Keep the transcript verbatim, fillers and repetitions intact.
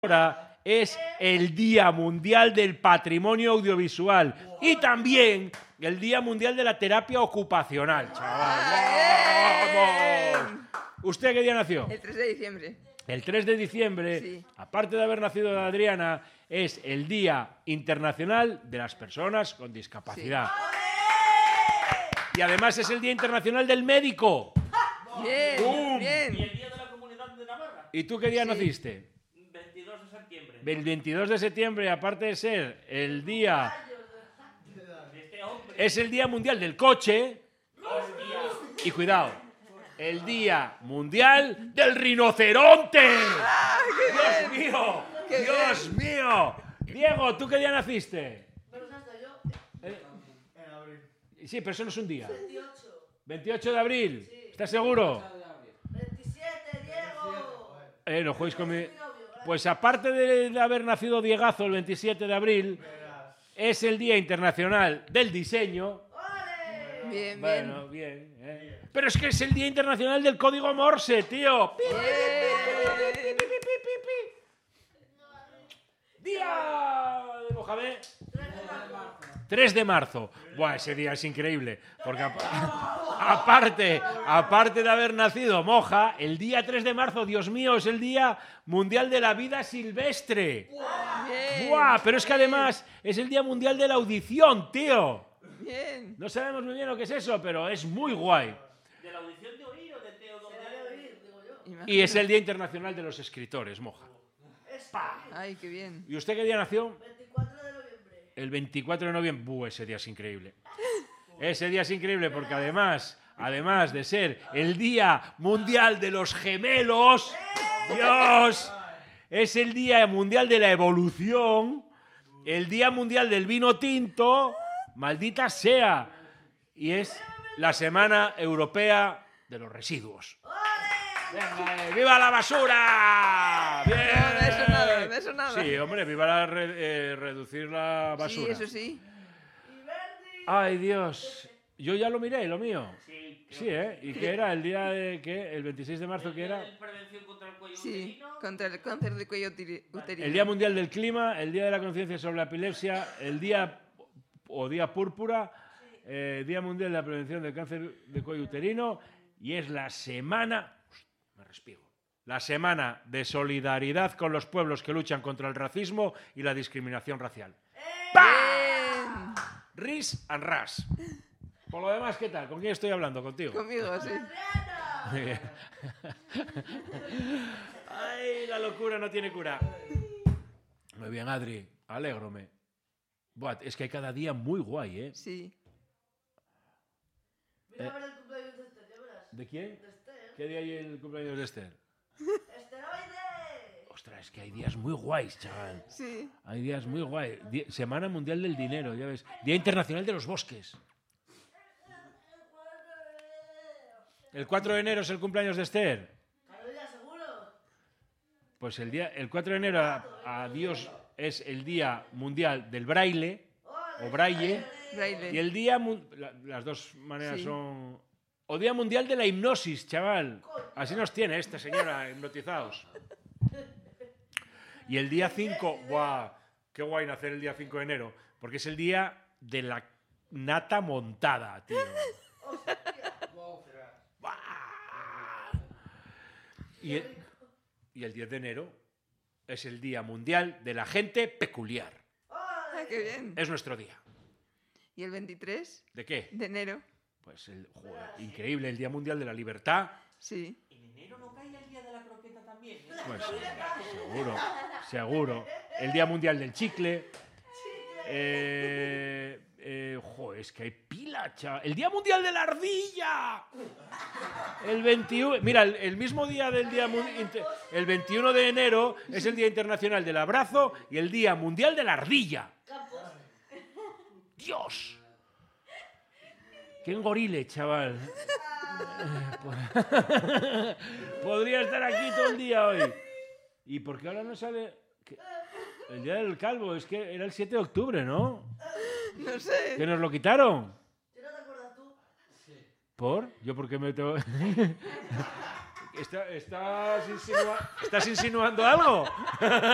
Ahora es el Día Mundial del Patrimonio Audiovisual y también el Día Mundial de la Terapia Ocupacional, chaval. ¡Vamos! ¿Usted qué día nació? El tres de diciembre. El tres de diciembre, Sí. aparte de haber nacido de Adriana, es el Día Internacional de las Personas con Discapacidad. Sí. Y además es el Día Internacional del Médico. Bien, ¡Bum! bien. Y el día de la Comunidad de Navarra. ¿Y tú qué día Sí. naciste? veintidós de septiembre. El veintidós de septiembre, aparte de ser el día... De este hombre. Es el Día Mundial del Coche. Hostia. Y cuidado, el Día Mundial del Rinoceronte. ¡Dios mío! ¡Qué ¡Dios mío! Diego, ¿tú qué día naciste? Eh, Sí, pero eso no es un día. veintiocho de abril. ¿Estás seguro? veintisiete, Diego. Eh, no juguéis con mi... Pues aparte de haber nacido Diegazo el veintisiete de abril, es el Día Internacional del Diseño. Bien, bien. Bueno, bien. eh. Pero es que es el Día Internacional del Código Morse, tío. ¡Pi, Bien. pi, pi, pi, pi, pi! Día de Mohamed. tres de marzo. Buah, ese día es increíble. Porque ap- aparte, aparte de haber nacido Moja, el día tres de marzo, Dios mío, es el Día Mundial de la Vida Silvestre. Bien. ¡Buah! Pero es que además es el Día Mundial de la Audición, tío. Bien. No sabemos muy bien lo que es eso, pero es muy guay. ¿De la audición de oír o de Teo Domínguez? Y es el Día Internacional de los Escritores, Moja. Ay, qué bien. ¿Y usted qué día nació? veinticuatro de noviembre. El veinticuatro de noviembre. Buh, ese día es increíble. Ese día es increíble porque además, además de ser el Día Mundial de los Gemelos, Dios, es el Día Mundial de la Evolución, el Día Mundial del Vino Tinto, maldita sea, y es la Semana Europea de los Residuos. Venga, eh, ¡viva la basura! ¡Bien! No, no, eso nada, no, eso nada. Sí, hombre, viva la re- eh, reducir la basura. Sí, eso sí. Ay, Dios. Yo ya lo miré, lo mío. Sí. Sí, ¿eh? ¿Y qué era? ¿El día de qué? ¿El veintiséis de marzo qué era? ¿De prevención contra el cuello Sí, uterino? contra el cáncer de cuello uteri- uterino. El Día Mundial del Clima, el Día de la Conciencia sobre la Epilepsia, el Día o Día Púrpura, eh, Día Mundial de la Prevención del Cáncer de Cuello Uterino y es la semana... Ust, me respiro. La semana de solidaridad con los pueblos que luchan contra el racismo y la discriminación racial. Bien. Ris and Ras. Por lo demás, ¿qué tal? ¿Con quién estoy hablando? ¿Contigo? Conmigo, sí. Ay, la locura no tiene cura. Muy bien, Adri. Alégrome. Buah, es que hay cada día muy guay, ¿eh? Sí. Mira a ver el cumpleaños de Esther, ya verás. ¿De quién? De Esther. ¿Qué día hay el cumpleaños de Esther? ¡Esteroide! Ostras, es que hay días muy guays, chaval. Sí. Hay días muy guays. Di- Semana Mundial del Dinero, ya ves. Día Internacional de los Bosques. ¿El cuatro de enero es el cumpleaños de Esther? Cada día seguro. Pues el, día, el cuatro de enero, a, a Dios, es el Día Mundial del Braille, o Braille, Braille. y el Día... mun- la- las dos maneras Sí. son... O Día Mundial de la Hipnosis, chaval. Así nos tiene esta señora, hipnotizados. Y el día cinco, ¡buah! Qué guay nacer el día cinco de enero, porque es el día de la nata montada, tío. ¡Buah! Y el, y el diez de enero es el Día Mundial de la Gente Peculiar. Ah, qué bien. Es nuestro día. ¿Y el veintitrés ¿De qué? de enero? Pues el, joder, increíble, el Día Mundial de la Libertad. Sí. ¿En enero no cae el día de la croqueta también? Pues seguro, seguro. El Día Mundial del Chicle. Eh, eh, joder, es que hay pila, chaval. El Día Mundial de la Ardilla. El veintiuno. Mira, el, el mismo día del Día Mun- Inter- el veintiuno de enero es el Día Internacional del Abrazo y el Día Mundial de la Ardilla. ¡Dios! ¡Qué engorile, chaval! Podría estar aquí todo el día hoy. ¿Y por qué ahora no sale? que- El día del calvo, es que era el siete de octubre, ¿no? No sé. ¿Que nos lo quitaron? ¿Si no te acuerdas tú? ¿Por? ¿Yo por qué me tengo...? ¿Está- ¿Estás, insinua- ¿Estás insinuando algo?